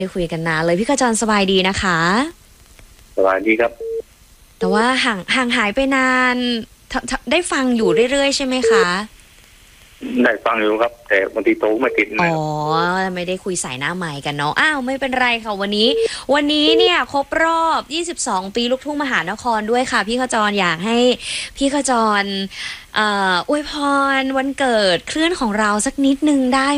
ได้คุยกันนานเลยพี่ขจรสบายดีนะคะสวัสดีครับแต่ว่าห่างหายไปนานได้ฟังอยู่เรื่อยๆใช่ไหมคะได้ฟังอยู่ครับแต่บางทีโทรไม่ติดอ๋อนะครับไม่ได้คุยสายหน้าใหม่กันเนาะอ้าวไม่เป็นไรค่ะวันนี้เนี่ยครบรอบ22ปีลูกทุ่งมหานครด้วยค่ะพี่ขจรอยากให้พี่ขจรอวยพรวันเกิดคลื่นของเราสักนิดนึงได้